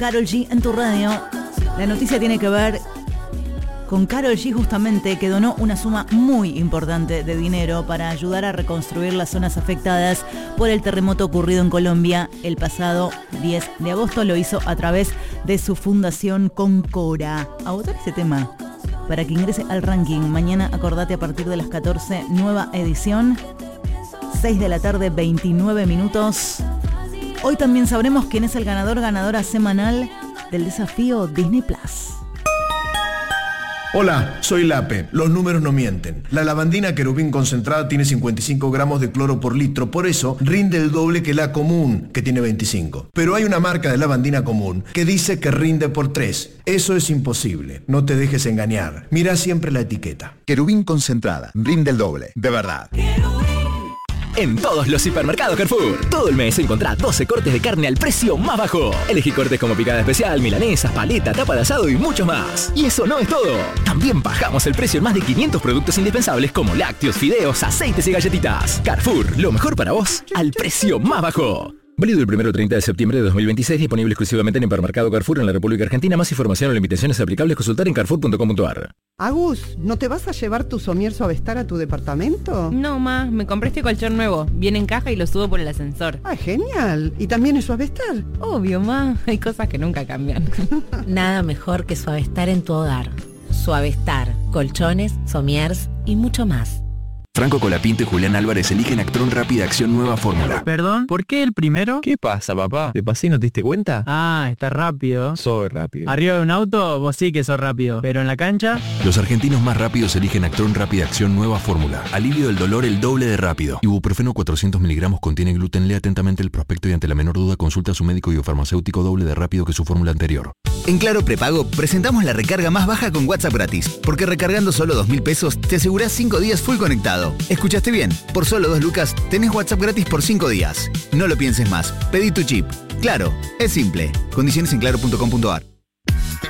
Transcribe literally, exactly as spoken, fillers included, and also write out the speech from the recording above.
Karol G en tu radio. La noticia tiene que ver con Karol G justamente, que donó una suma muy importante de dinero para ayudar a reconstruir las zonas afectadas por el terremoto ocurrido en Colombia el pasado diez de agosto. Lo hizo a través de su fundación Concora. A votar este tema para que ingrese al ranking. Mañana, acordate, a partir de las catorce, nueva edición. seis de la tarde, veintinueve minutos. Hoy también sabremos quién es el ganador, ganadora semanal del desafío Disney Plus. Hola, soy Lape. Los números no mienten. La lavandina querubín concentrada tiene cincuenta y cinco gramos de cloro por litro, por eso rinde el doble que la común, que tiene veinticinco. Pero hay una marca de lavandina común que dice que rinde por tres. Eso es imposible. No te dejes engañar. Mira siempre la etiqueta. Querubín concentrada. Rinde el doble. De verdad. En todos los hipermercados Carrefour, todo el mes encontrá doce cortes de carne al precio más bajo. Elegí cortes como picada especial, milanesas, paleta, tapa de asado y mucho más. Y eso no es todo. También bajamos el precio en más de quinientos productos indispensables como lácteos, fideos, aceites y galletitas. Carrefour, lo mejor para vos al precio más bajo. Válido el primero al treinta de septiembre de dos mil veintiséis, disponible exclusivamente en Hipermercado Carrefour en la República Argentina. Más información o limitaciones aplicables, consultar en carrefour punto com punto a r. Agus, ¿no te vas a llevar tu somier Suavestar a tu departamento? No, ma, me compré este colchón nuevo. Viene en caja y lo subo por el ascensor. Ah, genial. ¿Y también es Suavestar? Obvio, ma. Hay cosas que nunca cambian. Nada mejor que Suavestar en tu hogar. Suavestar, colchones, somiers y mucho más. Franco Colapinto y Julián Álvarez eligen Actron Rápida Acción Nueva Fórmula. Perdón, ¿por qué el primero? ¿Qué pasa, papá? ¿Te pasé y no te diste cuenta? Ah, está rápido. Soy rápido. Arriba de un auto, vos sí que sos rápido. Pero en la cancha... Los argentinos más rápidos eligen Actron Rápida Acción Nueva Fórmula. Alivio del dolor el doble de rápido. Ibuprofeno cuatrocientos miligramos contiene gluten. Lea atentamente el prospecto y ante la menor duda consulta a su médico y o farmacéutico doble de rápido que su fórmula anterior. En Claro Prepago presentamos la recarga más baja con WhatsApp gratis. Porque recargando solo dos mil pesos te asegurás cinco días full conectado. ¿Escuchaste bien? Por solo dos lucas tenés WhatsApp gratis por cinco días. No lo pienses más. Pedí tu chip. Claro, es simple. Condiciones en claro punto com punto a r.